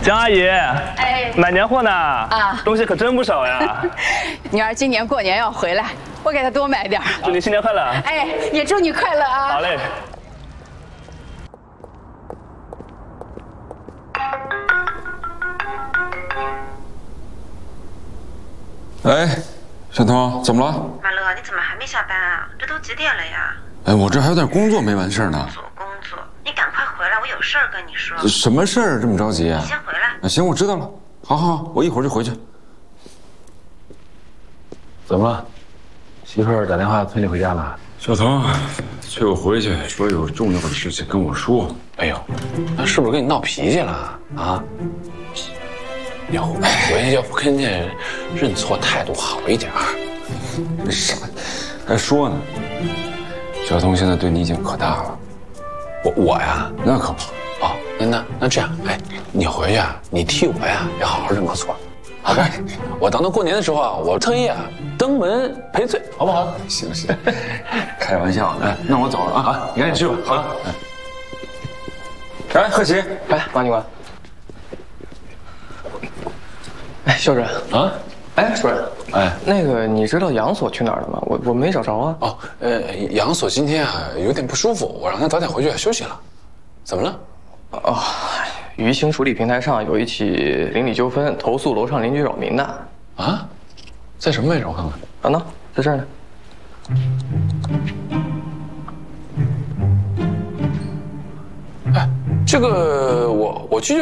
江阿姨， 哎， 买年货呢？啊，东西可真不少呀。 女儿今年过年要回来，我给她多买点儿。 祝你新年快乐！ 哎，也祝你快乐啊！ 好嘞。 哎，小彤，怎么了？ 马乐，你怎么还没下班啊？这都几点了呀？ 哎，我这还有点工作没完事呢。 工作，你赶快回来，我有事儿跟你说。 什么事儿这么着急啊？ 你先回来。 啊，行，我知道了。好，我一会儿就回去。 怎么了？媳妇儿打电话催你回家了？ 小彤，催我回去，说有重要的事情跟我说。 哎呦，那是不是跟你闹脾气了啊？你回去要跟人家认错，态度好一点。 傻，还说呢。小彤现在对你已经可大了。 我呀， 那可不。 哦，那这样，哎，你回去啊，你替我呀，要好好认个错，好吧？我等到过年的时候啊，我特意啊登门赔罪，好不好？ 行，开玩笑。哎，那我走了啊。好，你赶紧去吧。好了。哎，贺喜， 哎，王警官。哎，肖主任啊， 哎，主任， 哎， 那个你知道杨所去哪儿了吗？我没找着啊。 哦，杨所今天啊有点不舒服，我让他早点回去休息了。怎么了？ 哦，舆情处理平台上有一起邻里纠纷，投诉楼上邻居扰民的。 啊，在什么位置？我看看。 啊，呢，在这儿呢。 哎，这个我去。